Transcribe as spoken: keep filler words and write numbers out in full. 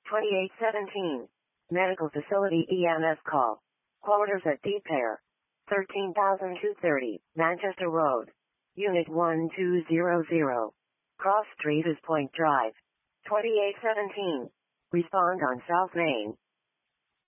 twenty-eight seventeen. Medical facility E M S call. Quarters at Deepare. thirteen thousand two hundred thirty, Manchester Road. Unit one two zero zero. Cross Street is Point Drive. twenty-eight seventeen. Respond on South Main.